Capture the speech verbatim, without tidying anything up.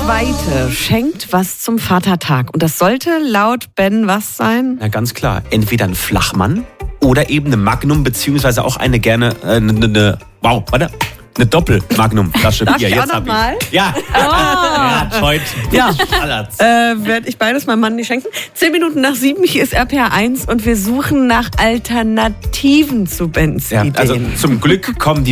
Zweite schenkt was zum Vatertag. Und das sollte laut Ben was sein? Na ganz klar, entweder ein Flachmann oder eben eine Magnum, beziehungsweise auch eine gerne, äh, eine, eine, wow, warte, eine Doppel-Magnum-Flasche Darf Bier. ich auch Jetzt noch hab mal? ich. Ja, Oh. ja, heute. Ja, äh, werde ich beides meinem Mann nicht schenken. Zehn Minuten nach sieben, hier ist R P R eins und wir suchen nach Alternativen zu Bens Ja, Ideen. also zum Glück kommen die